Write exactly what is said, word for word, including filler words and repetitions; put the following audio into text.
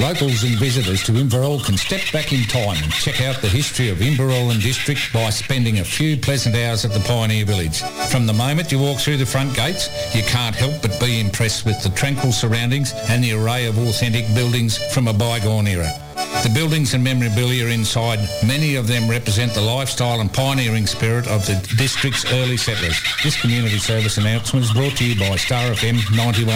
Locals and visitors to Inverell can step back in time and check out the history of Inverell and District by spending a few pleasant hours at the Pioneer Village. From the moment you walk through the front gates, you can't help but be impressed with the tranquil surroundings and the array of authentic buildings from a bygone era. The buildings and memorabilia inside, many of them represent the lifestyle and pioneering spirit of the district's early settlers. This community service announcement is brought to you by Star F M ninety-one.